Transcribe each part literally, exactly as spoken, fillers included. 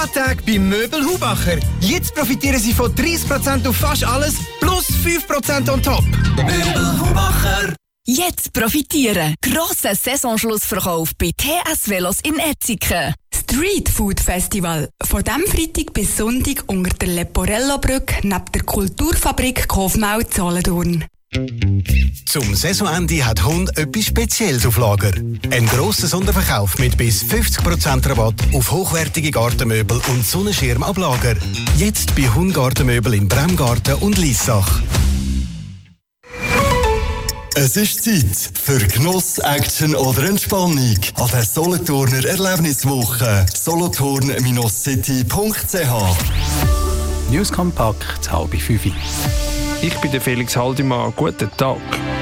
Rabattag bei Möbel Hubacher. Jetzt profitieren Sie von dreißig Prozent auf fast alles plus fünf Prozent on top. Möbel Hubacher. Jetzt profitieren. Grosser Saisonschlussverkauf bei T S Velos in Etziken. Street Food Festival. Von diesem Freitag bis Sonntag unter der Leporello-Brücke neben der Kulturfabrik Kofmau Solothurn. Zum Saisonende hat Hund etwas Spezielles auf Lager. Ein grosser Sonderverkauf mit bis fünfzig Prozent Rabatt auf hochwertige Gartenmöbel und Sonnenschirm ab Lager. Jetzt bei Hund Gartenmöbel in Bremgarten und Liessach. Es ist Zeit für Genuss, Action oder Entspannung an der Solothurner Erlebniswoche. solothurn City punkt c h News kompakt, halb fünf. Ich bin der Felix Haldimann. Guten Tag.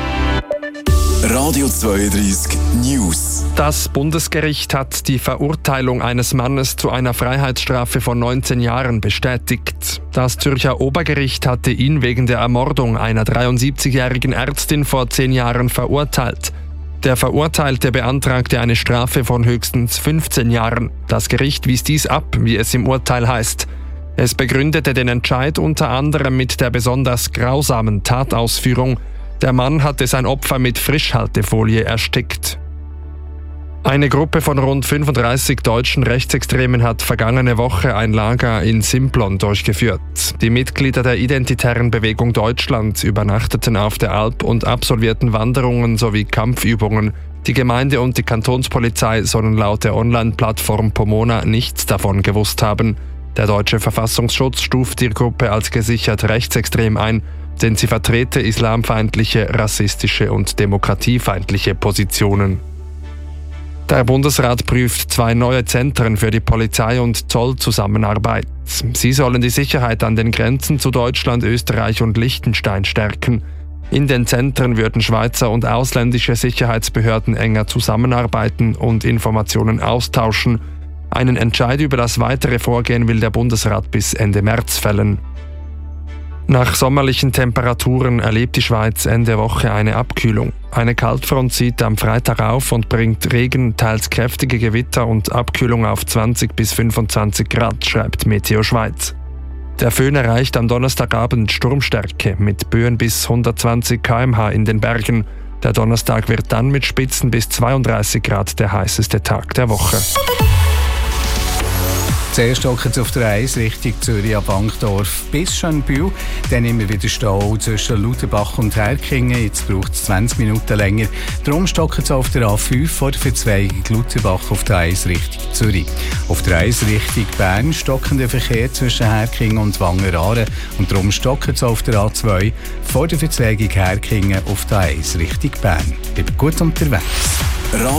Radio zweiunddreißig News. Das Bundesgericht hat die Verurteilung eines Mannes zu einer Freiheitsstrafe von neunzehn Jahren bestätigt. Das Zürcher Obergericht hatte ihn wegen der Ermordung einer dreiundsiebzigjährigen Ärztin vor zehn Jahren verurteilt. Der Verurteilte beantragte eine Strafe von höchstens fünfzehn Jahren. Das Gericht wies dies ab, wie es im Urteil heißt. Es begründete den Entscheid unter anderem mit der besonders grausamen Tatausführung. Der Mann hatte sein Opfer mit Frischhaltefolie erstickt. Eine Gruppe von rund fünfunddreißig deutschen Rechtsextremen hat vergangene Woche ein Lager in Simplon durchgeführt. Die Mitglieder der Identitären Bewegung Deutschland übernachteten auf der Alp und absolvierten Wanderungen sowie Kampfübungen. Die Gemeinde und die Kantonspolizei sollen laut der Online-Plattform Pomona nichts davon gewusst haben. Der deutsche Verfassungsschutz stuft die Gruppe als gesichert rechtsextrem ein, denn sie vertrete islamfeindliche, rassistische und demokratiefeindliche Positionen. Der Bundesrat prüft zwei neue Zentren für die Polizei- und Zollzusammenarbeit. Sie sollen die Sicherheit an den Grenzen zu Deutschland, Österreich und Liechtenstein stärken. In den Zentren würden Schweizer und ausländische Sicherheitsbehörden enger zusammenarbeiten und Informationen austauschen. Einen Entscheid über das weitere Vorgehen will der Bundesrat bis Ende März fällen. Nach sommerlichen Temperaturen erlebt die Schweiz Ende Woche eine Abkühlung. Eine Kaltfront zieht am Freitag auf und bringt Regen, teils kräftige Gewitter und Abkühlung auf zwanzig bis fünfundzwanzig Grad, schreibt Meteo Schweiz. Der Föhn erreicht am Donnerstagabend Sturmstärke mit Böen bis hundertzwanzig Kilometer pro Stunde in den Bergen. Der Donnerstag wird dann mit Spitzen bis zweiunddreißig Grad der heißeste Tag der Woche. Zuerst stocken Sie auf der eins Richtung Zürich ab Bankdorf bis Schönbühl. Dann immer wieder Stau zwischen Lauterbach und Herkingen. Jetzt braucht es zwanzig Minuten länger. Darum stocken Sie auf der A fünf vor der Verzweigung Lauterbach auf der eins Richtung Zürich. Auf der eins Richtung Bern stocken der Verkehr zwischen Herkingen und Wangeraaren. Und darum stocken Sie auf der A zwei vor der Verzweigung Herkingen auf der eins Richtung Bern. Bleibt gut unterwegs.